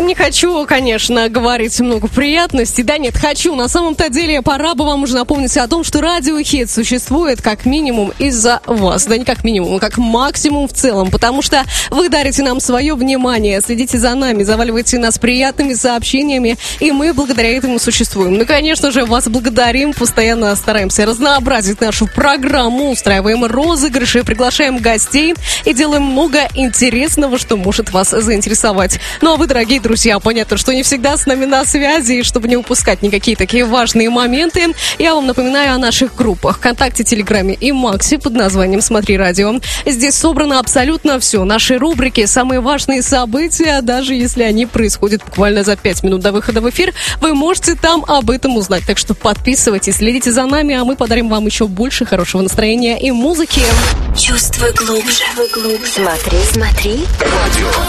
не хочу, конечно, говорить много приятностей. Да нет, хочу. На самом-то деле, пора бы вам уже напомнить о том, что радиохит существует как минимум из-за вас. Да не как минимум, а как максимум в целом. Потому что вы дарите нам свое внимание, следите за нами, заваливаете нас приятными сообщениями, и мы благодаря этому существуем. Ну, конечно же, вас благодарим, постоянно стараемся разнообразить нашу программу, устраиваем розыгрыши, приглашаем гостей и делаем много интересного, что может вас заинтересовать. Ну, а вы, дорогие друзья, понятно, что не всегда с нами на связи, и чтобы не упускать никакие такие важные моменты, я вам напоминаю о наших группах ВКонтакте, Телеграме и Максе под названием «Смотри радио». Здесь собрано абсолютно все. Наши рубрики, самые важные события, даже если они происходят буквально за 5 минут до выхода в эфир, вы можете там об этом узнать. Так что подписывайтесь, следите за нами, а мы подарим вам еще больше хорошего настроения и музыки. Чувствуй глубже. Смотри. Радио.